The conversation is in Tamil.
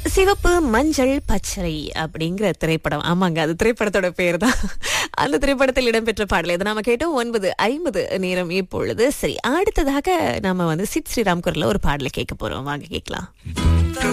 சிவப்பு மஞ்சள் பச்சை அப்படிங்கிற திரைப்படம். ஆமாங்க, அது திரைப்படத்தோட பேர் தான். அந்த திரைப்படத்தில் இடம்பெற்ற பாடல் இதை நாம கேட்டோம். 9:50 நேரம் இப்பொழுது. சரி, அடுத்ததாக நாம சித் ஸ்ரீராம் குரல்ல ஒரு பாடலை கேட்க போறோம். வாங்க கேட்கலாம்.